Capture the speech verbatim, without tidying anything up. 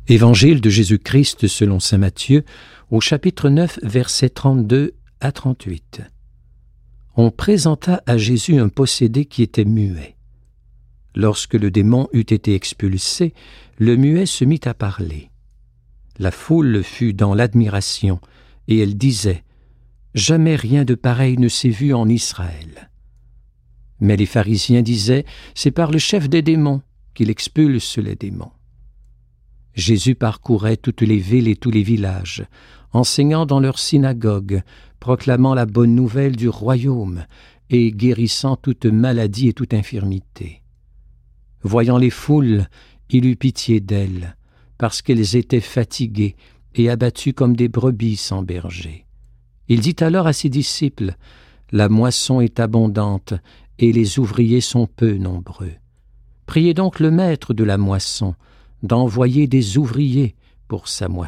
Évangile de Jésus-Christ selon saint Matthieu, au chapitre neuf, versets trente-deux à trente-huit. On présenta à Jésus un possédé qui était muet. Lorsque le démon eut été expulsé, le muet se mit à parler. La foule fut dans l'admiration, et elle disait « Jamais rien de pareil ne s'est vu en Israël ». Mais les pharisiens disaient « C'est par le chef des démons qu'il expulse les démons ». Jésus parcourait toutes les villes et tous les villages, enseignant dans leurs synagogues, proclamant la bonne nouvelle du royaume et guérissant toute maladie et toute infirmité. Voyant les foules, il eut pitié d'elles, parce qu'elles étaient fatiguées et abattues comme des brebis sans berger. Il dit alors à ses disciples, « La moisson est abondante et les ouvriers sont peu nombreux. Priez donc le maître de la moisson d'envoyer des ouvriers pour sa moisson. »